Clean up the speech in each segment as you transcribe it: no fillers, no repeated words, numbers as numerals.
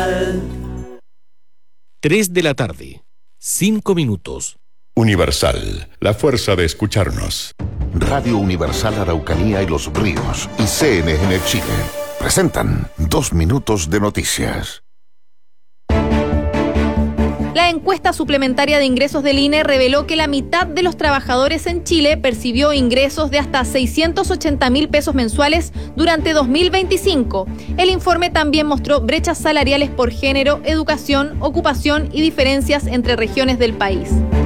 3 de la tarde, 5 minutos. Universal, la fuerza de escucharnos. Radio Universal Araucanía y Los Ríos y CNN Chile presentan 2 minutos de noticias. La encuesta suplementaria de ingresos del INE reveló que la mitad de los trabajadores en Chile percibió ingresos de hasta 680.000 pesos mensuales durante 2025. El informe también mostró brechas salariales por género, educación, ocupación y diferencias entre regiones del país.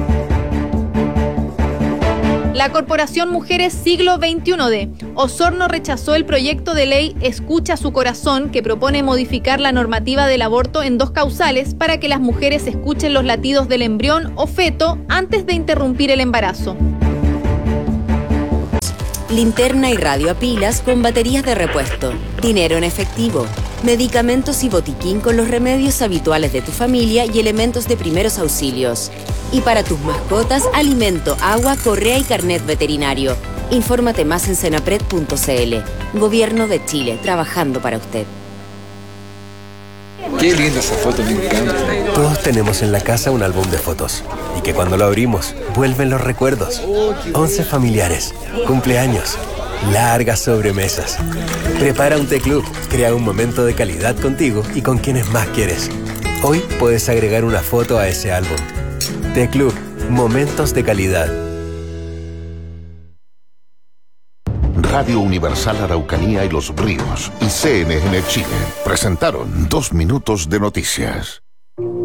La Corporación Mujeres Siglo XXI de Osorno rechazó el proyecto de ley Escucha su corazón, que propone modificar la normativa del aborto en 2 causales para que las mujeres escuchen los latidos del embrión o feto antes de interrumpir el embarazo. Linterna y radio a pilas con baterías de repuesto, dinero en efectivo, medicamentos y botiquín con los remedios habituales de tu familia y elementos de primeros auxilios. Y para tus mascotas, alimento, agua, correa y carnet veterinario. Infórmate más en senapred.cl. Gobierno de Chile, trabajando para usted. Qué linda esa foto, me encanta. Todos tenemos en la casa un álbum de fotos y que cuando lo abrimos vuelven los recuerdos. 11 familiares, cumpleaños, largas sobremesas. Prepara un T-Club, crea un momento de calidad contigo y con quienes más quieres. Hoy puedes agregar una foto a ese álbum. T-Club, momentos de calidad. Radio Universal Araucanía y Los Ríos y CNN Chile presentaron 2 minutos de noticias.